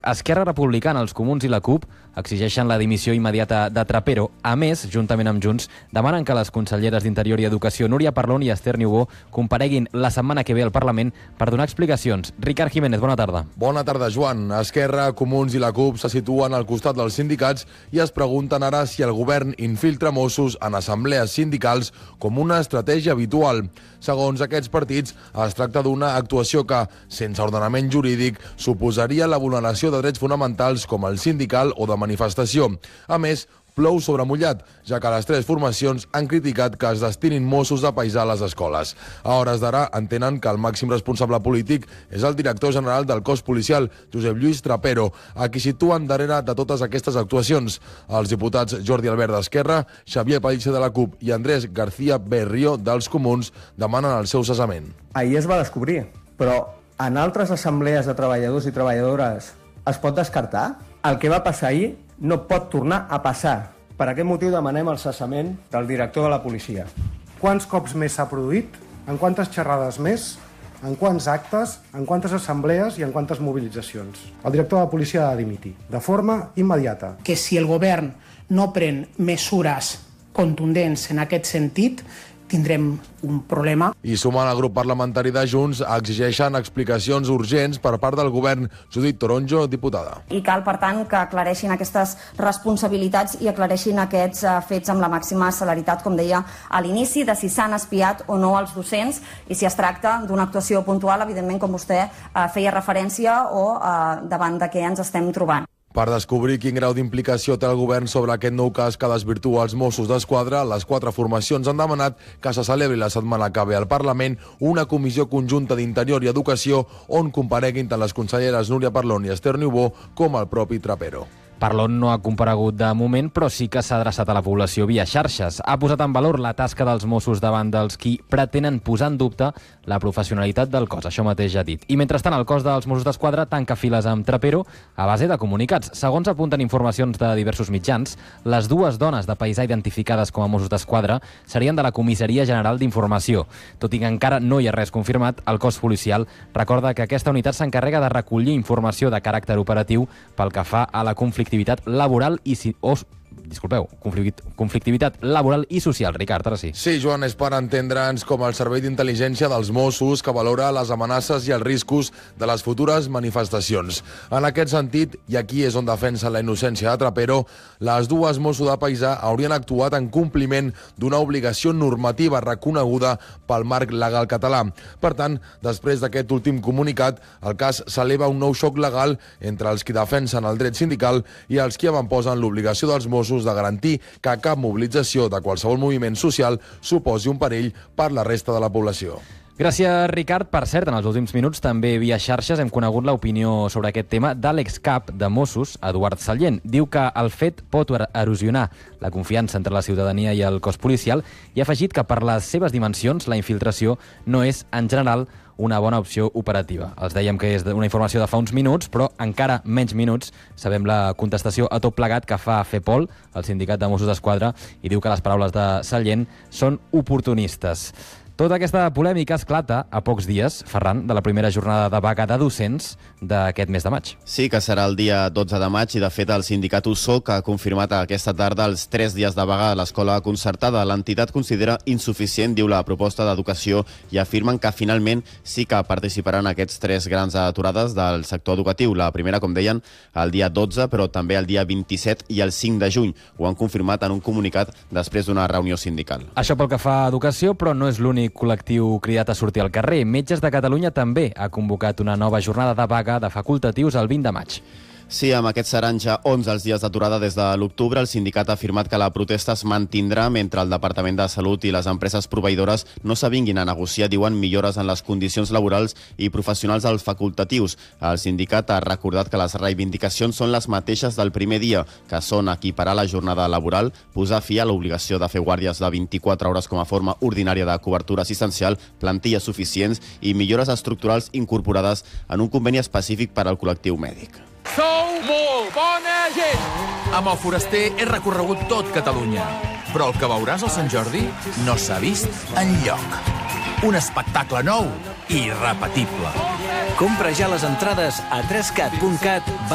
Esquerra Republicana, els Comuns i la CUP exigeixen la dimissió immediata de Trapero. A més, juntament amb Junts, demanen que les conselleres d'Interior i Educació, Núria Parlon i Esther Niubó, compareguin la setmana que ve al Parlament per donar explicacions. Ricard Jiménez, bona tarda. Bona tarda, Joan. Esquerra, Comuns i la CUP se situen al costat dels sindicats i es pregunten ara si el govern infiltra Mossos en assemblees sindicals com una estratègia habitual. Segons aquests partits, es tracta d'una actuació que, sense ordenament jurídic, suposaria la vulneració de drets fonamentals com el sindical o de manifestació. A més, plou sobre mullat, ja que les tres formacions han criticat que es destinin Mossos de paisà a les escoles. A hores d'ara entenen que el màxim responsable polític és el director general del cos policial, Josep Lluís Trapero, a qui situen darrere de totes aquestes actuacions. Els diputats Jordi Albert d'Esquerra, Xavier Pellicer de la CUP i Andrés García Berrió dels Comuns demanen el seu cessament. Ahir es va descobrir, però en altres assemblees de treballadors i treballadores es pot descartar? El que va passar ahir no pot tornar a passar. Per aquest motiu demanem el cessament del director de la policia. Quants cops més s'ha produït? En quantes xerrades més? En quants actes? En quantes assemblees i en quantes mobilitzacions? El director de la policia ha de dimitir, de forma immediata. Que si el govern no pren mesures contundents en aquest sentit, tindrem un problema. I sumant al grup parlamentari de Junts, exigeixen explicacions urgents per part del govern. Judit Toronjo, diputada. I cal, per tant, que aclareixin aquestes responsabilitats i aclareixin aquests fets amb la màxima celeritat, com deia a l'inici, de si s'han espiat o no els docents i si es tracta d'una actuació puntual, evidentment, com vostè feia referència, o davant de què ens estem trobant. Per descobrir quin grau d'implicació té el govern sobre aquest nou cas que desvirtua els Mossos d'Esquadra, les quatre formacions han demanat que se celebri la setmana que ve al Parlament una comissió conjunta d'Interior i Educació on compareguin tant les conselleres Núria Parlon i Esther Niubó com el propi Trapero. Parlon no ha comparegut de moment, però sí que s'ha adreçat a la població via xarxes. Ha posat en valor la tasca dels Mossos davant dels qui pretenen posar en dubte la professionalitat del cos. Això mateix ja ha dit. I mentrestant, el cos dels Mossos d'Esquadra tanca files amb Trapero a base de comunicats. Segons apunten informacions de diversos mitjans, les dues dones de paisà identificades com a Mossos d'Esquadra serien de la Comissaria General d'Informació. Tot i que encara no hi ha res confirmat, el cos policial recorda que aquesta unitat s'encarrega de recollir informació de caràcter operatiu pel que fa a la conflictivitat laboral conflictivitat laboral i social. Ricard, ara sí. Sí, Joan, és per entendre'ns com el Servei d'Intel·ligència dels Mossos que valora les amenaces i els riscos de les futures manifestacions. En aquest sentit, i aquí és on defensa la innocència de Trapero, les dues Mossos de paisà haurien actuat en compliment d'una obligació normativa reconeguda pel marc legal català. Per tant, després d'aquest últim comunicat, el cas s'eleva un nou xoc legal entre els qui defensen el dret sindical i els qui avantposen l'obligació dels Mossos de garantir que cap mobilització de qualsevol moviment social suposi un perill per la resta de la població. Gràcies, Ricard. Per cert, en els últims minuts, també via xarxes, hem conegut l'opinió sobre aquest tema de l'excap de Mossos, Eduard Sallent. Diu que el fet pot erosionar la confiança entre la ciutadania i el cos policial i ha afegit que per les seves dimensions la infiltració no és, en general, una bona opció operativa. Els dèiem que és una informació de fa uns minuts, però encara menys minuts sabem la contestació a tot plegat que fa FEPOL, el sindicat de Mossos d'Esquadra, i diu que les paraules de Sallent són oportunistes. Tota aquesta polèmica esclata a pocs dies, Ferran, de la primera jornada de vaga de docents d'aquest mes de maig. Sí, que serà el dia 12 de maig i, de fet, el sindicat USOC ha confirmat aquesta tarda els 3 dies de vaga a l'escola concertada. L'entitat considera insuficient, diu, la proposta d'educació i afirmen que finalment sí que participaran aquests 3 grans aturades del sector educatiu. La primera, com deien, el dia 12, però també el dia 27 i el 5 de juny. Ho han confirmat en un comunicat després d'una reunió sindical. Això pel que fa a educació, però no és l'únic col·lectiu cridat a sortir al carrer. Metges de Catalunya també ha convocat una nova jornada de vaga de facultatius el 20 de maig. Sí, amb aquests seran ja 11 els dies d'aturada des de l'octubre. El sindicat ha afirmat que la protesta es mantindrà mentre el Departament de Salut i les empreses proveïdores no s'avinguin a negociar, diuen, millores en les condicions laborals i professionals dels facultatius. El sindicat ha recordat que les reivindicacions són les mateixes del primer dia, que són equiparar la jornada laboral, posar fi a l'obligació de fer guàrdies de 24 hores com a forma ordinària de cobertura assistencial, plantilles suficients i millores estructurals incorporades en un conveni específic per al col·lectiu mèdic. Sou molt bona gent! Amb el Foraster he recorregut tot Catalunya, però el que veuràs al Sant Jordi no s'ha vist enlloc. Un espectacle nou i irrepetible. Compra ja les entrades a 3cat.cat